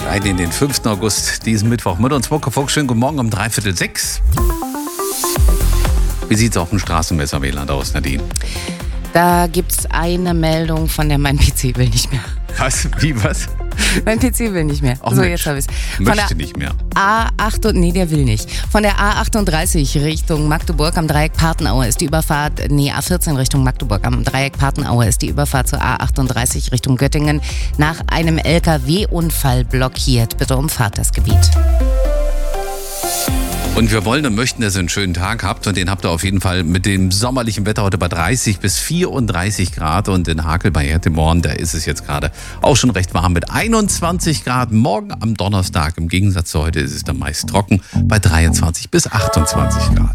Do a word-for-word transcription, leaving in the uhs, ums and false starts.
Rein in den fünften August, diesen Mittwoch. Mit uns Muckefuck, schönen guten Morgen um dreiviertel sechs. Wie sieht es auf dem Straßenmesser W L A N aus, Nadine? Da gibt es eine Meldung, von der mein P C will nicht mehr. Was? Wie, was? Mein P C will nicht mehr. Ach, so, Mensch. jetzt habe ich es. Möchte nicht mehr. A acht, nee, der will nicht. Von der A achtunddreißig Richtung Magdeburg am Dreieck Partenaue ist die Überfahrt, nee, A vierzehn Richtung Magdeburg am Dreieck Partenaue ist die Überfahrt zur A achtunddreißig Richtung Göttingen nach einem L K W-Unfall blockiert. Bitte umfahrt das Gebiet. Und wir wollen und möchten, dass ihr einen schönen Tag habt. Und den habt ihr auf jeden Fall mit dem sommerlichen Wetter heute bei dreißig bis vierunddreißig Grad. Und in Hakel bei Hertemorn, da ist es jetzt gerade auch schon recht warm mit einundzwanzig Grad. Morgen am Donnerstag, im Gegensatz zu heute, ist es dann meist trocken bei dreiundzwanzig bis achtundzwanzig Grad.